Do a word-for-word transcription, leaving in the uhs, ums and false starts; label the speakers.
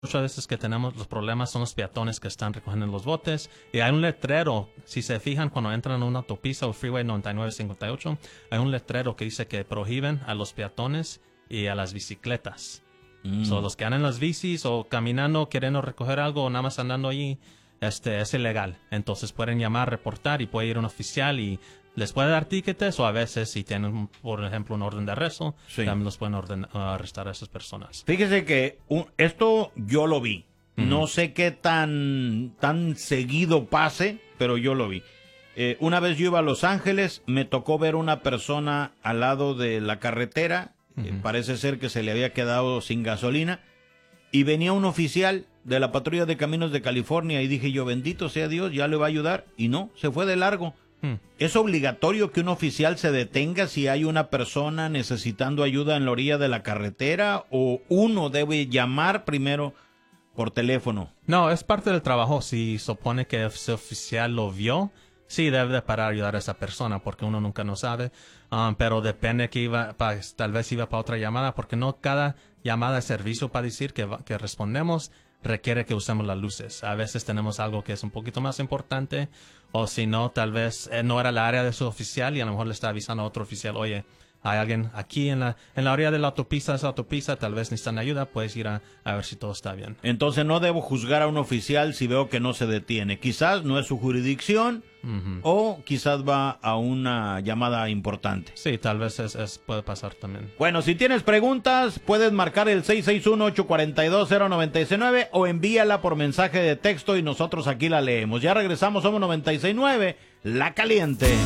Speaker 1: muchas veces que tenemos los problemas son los peatones que están recogiendo los botes. Y hay un letrero, si se fijan cuando entran a una autopista o Freeway noventa y nueve cincuenta y ocho, hay un letrero que dice que prohíben a los peatones y a las bicicletas. Mm. So, los que andan en las bicis o caminando, queriendo recoger algo o nada más andando allí, este, es ilegal. Entonces pueden llamar, reportar y puede ir un oficial y les puede dar tickets, o a veces si tienen, por ejemplo, un orden de arresto, sí, también los pueden orden, uh, arrestar a esas personas.
Speaker 2: Fíjese que un, esto yo lo vi. Mm. No sé qué tan, tan seguido pase, pero yo lo vi. Eh, una vez yo iba a Los Ángeles, me tocó ver una persona al lado de la carretera. Mm-hmm. eh, parece ser que se le había quedado sin gasolina. Y venía un oficial de la Patrulla de Caminos de California y dije yo, bendito sea Dios, ya le va a ayudar. Y no, se fue de largo. Hmm. ¿Es obligatorio que un oficial se detenga si hay una persona necesitando ayuda en la orilla de la carretera o uno debe llamar primero por teléfono?
Speaker 1: No, es parte del trabajo. Si supone que ese oficial lo vio, sí debe de parar a ayudar a esa persona porque uno nunca no sabe. Um, pero depende que iba, pa, tal vez iba para otra llamada porque no cada llamada de servicio para decir que, que respondemos requiere que usemos las luces. A veces tenemos algo que es un poquito más importante, o si no, tal vez eh, no era la área de su oficial y a lo mejor le está avisando a otro oficial, oye, hay alguien aquí en la en la orilla de la autopista, esa autopista, tal vez necesitan ayuda, puedes ir a, a ver si todo está bien.
Speaker 2: Entonces no debo juzgar a un oficial si veo que no se detiene. Quizás no es su jurisdicción, uh-huh, o quizás va a una llamada importante.
Speaker 1: Sí, tal vez es, es, puede pasar también.
Speaker 2: Bueno, si tienes preguntas, puedes marcar el seis seis uno, ocho cuatro dos, cero nueve nueve o envíala por mensaje de texto y nosotros aquí la leemos. Ya regresamos, somos noventa y seis punto nueve, La Caliente.